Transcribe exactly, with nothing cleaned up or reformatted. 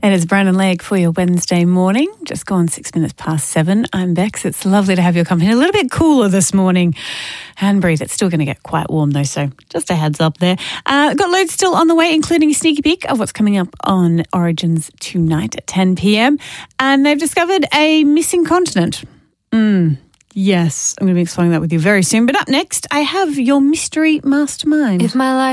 It is Brandon Legg for your Wednesday morning. Just gone six minutes past seven. I'm Bex. It's lovely to have your company. A little bit cooler this morning. And breathe. It's still going to get quite warm though, so just a heads up there. Uh, got loads still on the way, including a sneaky peek of what's coming up on Origins tonight at ten p.m. And they've discovered a missing continent. Mm, yes, I'm going to be exploring that with you very soon. But up next, I have your mystery mastermind. If my life